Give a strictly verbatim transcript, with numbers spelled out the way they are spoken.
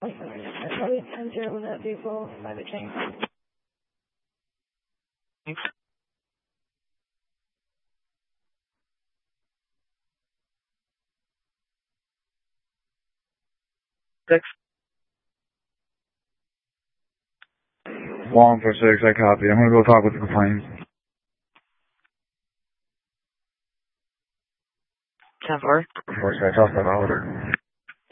Probably ten zero with that vehicle by the chain. Six. Long for six, I copy. I'm gonna go talk with the complainant. ten four. Of course, I talked about order.